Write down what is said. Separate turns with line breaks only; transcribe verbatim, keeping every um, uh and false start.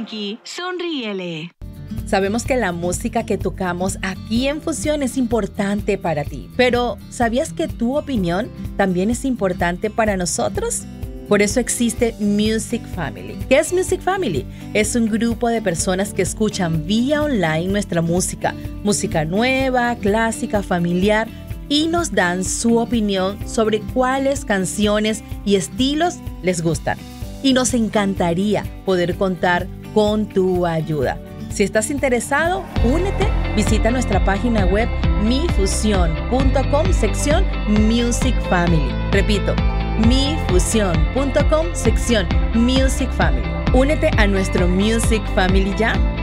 Pinky, sonríele.
Sabemos que la música que tocamos aquí en Fusión es importante para ti, pero ¿sabías que tu opinión también es importante para nosotros? Por eso existe Music Family. ¿Qué es Music Family? Es un grupo de personas que escuchan vía online nuestra música, música nueva, clásica, familiar, y nos dan su opinión sobre cuáles canciones y estilos les gustan. Y nos encantaría poder contar con tu ayuda. Si estás interesado, únete, visita nuestra página web mi fusión punto com, sección Music Family. Repito, mi fusión punto com, sección Music Family. Únete a nuestro Music Family ya.